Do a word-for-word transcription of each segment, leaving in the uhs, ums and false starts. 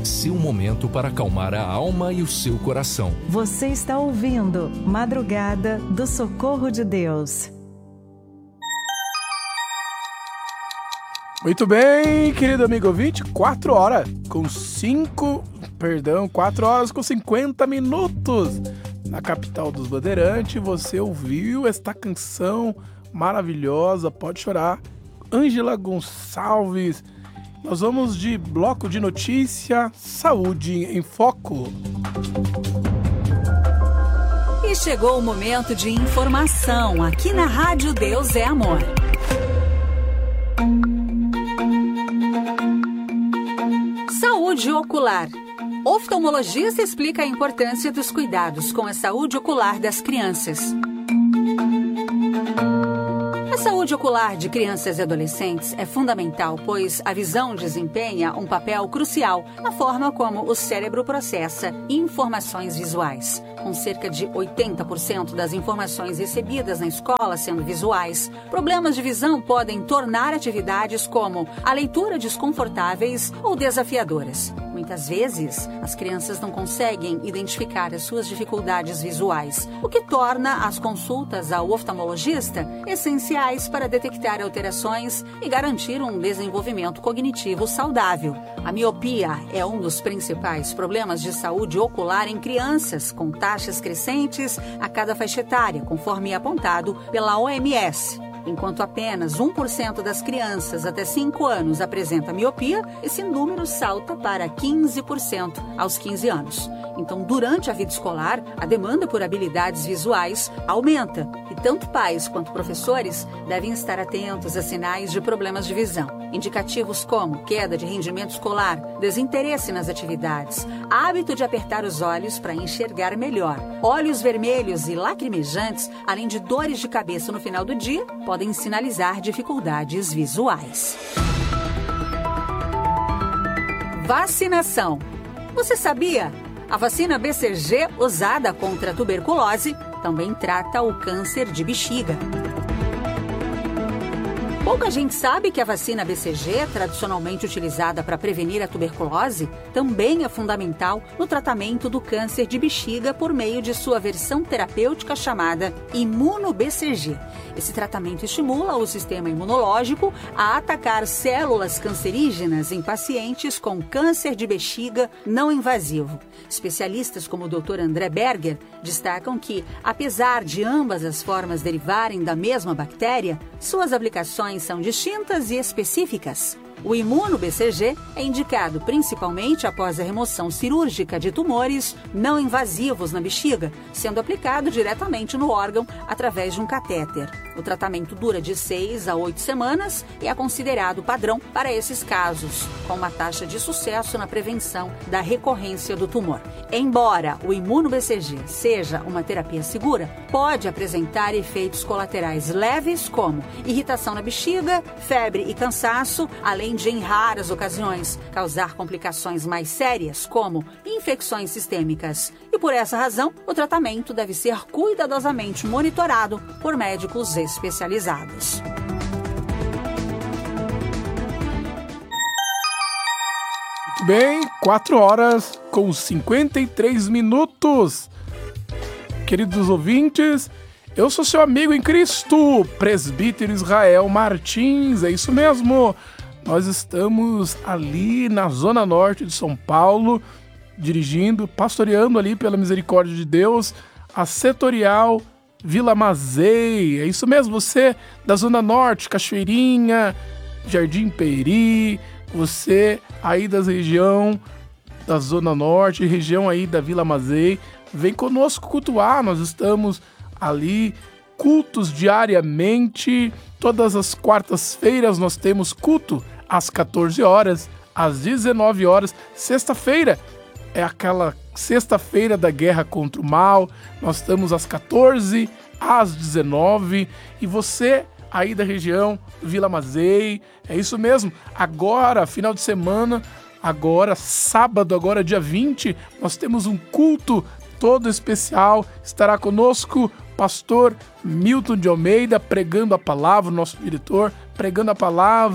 Seu momento para acalmar a alma e o seu coração. Você está ouvindo Madrugada do Socorro de Deus. Muito bem, querido amigo ouvinte, quatro horas com cinco, perdão, quatro horas com cinquenta minutos na capital dos Bandeirantes. Você ouviu esta canção maravilhosa, Pode Chorar, Ângela Gonçalves. Nós vamos de bloco de notícia, Saúde em Foco. E chegou o momento de informação aqui na Rádio Deus é Amor. Saúde ocular. Oftalmologista explica a importância dos cuidados com a saúde ocular das crianças. A saúde ocular de crianças e adolescentes é fundamental, pois a visão desempenha um papel crucial na forma como o cérebro processa informações visuais. Com cerca de oitenta por cento das informações recebidas na escola sendo visuais, problemas de visão podem tornar atividades como a leitura desconfortáveis ou desafiadoras. Muitas vezes, as crianças não conseguem identificar as suas dificuldades visuais, o que torna as consultas ao oftalmologista essenciais para detectar alterações e garantir um desenvolvimento cognitivo saudável. A miopia é um dos principais problemas de saúde ocular em crianças, com taxas crescentes a cada faixa etária, conforme apontado pela O M S. Enquanto apenas um por cento das crianças até cinco anos apresenta miopia, esse número salta para quinze por cento aos quinze anos. Então, durante a vida escolar, a demanda por habilidades visuais aumenta e tanto pais quanto professores devem estar atentos a sinais de problemas de visão. Indicativos como queda de rendimento escolar, desinteresse nas atividades, hábito de apertar os olhos para enxergar melhor, olhos vermelhos e lacrimejantes, além de dores de cabeça no final do dia, podem sinalizar dificuldades visuais. Vacinação. Você sabia? A vacina B C G, usada contra a tuberculose, também trata o câncer de bexiga. Pouca gente sabe que a vacina B C G, tradicionalmente utilizada para prevenir a tuberculose, também é fundamental no tratamento do câncer de bexiga por meio de sua versão terapêutica chamada Imuno-B C G. Esse tratamento estimula o sistema imunológico a atacar células cancerígenas em pacientes com câncer de bexiga não invasivo. Especialistas como o doutor André Berger destacam que, apesar de ambas as formas derivarem da mesma bactéria, suas aplicações são distintas e específicas. O Imuno-B C G é indicado principalmente após a remoção cirúrgica de tumores não invasivos na bexiga, sendo aplicado diretamente no órgão através de um catéter. O tratamento dura de seis a oito semanas e é considerado padrão para esses casos, com uma taxa de sucesso na prevenção da recorrência do tumor. Embora o Imuno-B C G seja uma terapia segura, pode apresentar efeitos colaterais leves como irritação na bexiga, febre e cansaço, além de, em raras ocasiões, causar complicações mais sérias, como infecções sistêmicas. E por essa razão, o tratamento deve ser cuidadosamente monitorado por médicos especializados. Muito bem, quatro horas com cinquenta e três minutos. Queridos ouvintes, eu sou seu amigo em Cristo, presbítero Israel Martins, é isso mesmo. Nós estamos ali na Zona Norte de São Paulo, dirigindo, pastoreando ali pela misericórdia de Deus, a setorial Vila Mazei. É isso mesmo, você da Zona Norte, Cachoeirinha, Jardim Peri, você aí da região da Zona Norte, região aí da Vila Mazei, vem conosco cultuar. Nós estamos ali, cultos diariamente, todas as quartas-feiras nós temos culto às quatorze horas, às dezenove horas. Sexta-feira é aquela sexta-feira da guerra contra o mal. Nós estamos às quatorze, às dezenove. E você aí da região Vila Mazei, é isso mesmo. Agora, final de semana, agora sábado, agora dia vinte, nós temos um culto todo especial. Estará conosco pastor Milton de Almeida pregando a palavra, nosso diretor, pregando a palavra,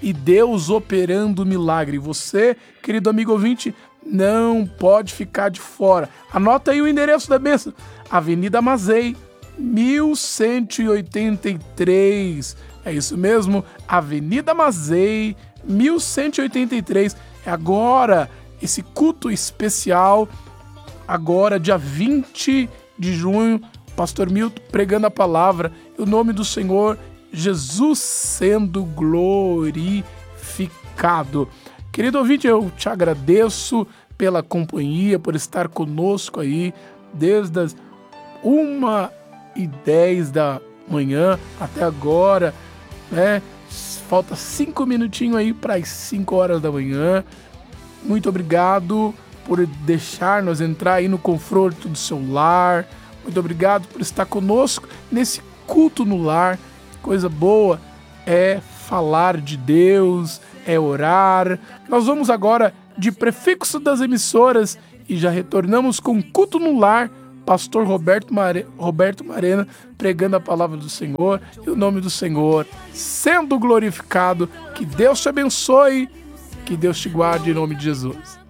e Deus operando milagre. Você, querido amigo ouvinte, não pode ficar de fora. Anota aí o endereço da bênção: Avenida Mazei, mil cento e oitenta e três. É isso mesmo, Avenida Mazei, mil cento e oitenta e três. É agora esse culto especial, agora dia vinte de junho, Pastor Milton pregando a palavra, e o nome do Senhor Jesus sendo glorificado. Querido ouvinte, eu te agradeço pela companhia, por estar conosco aí desde as uma e dez da manhã até agora, né? Falta cinco minutinhos aí para as cinco horas da manhã. Muito obrigado por deixar-nos entrar aí no conforto do seu lar. Muito obrigado por estar conosco nesse culto no lar. Coisa boa é falar de Deus, é orar. Nós vamos agora de prefixo das emissoras e já retornamos com culto no lar. Pastor Roberto, Mare... Roberto Marena pregando a palavra do Senhor e o nome do Senhor sendo glorificado. Que Deus te abençoe, que Deus te guarde em nome de Jesus.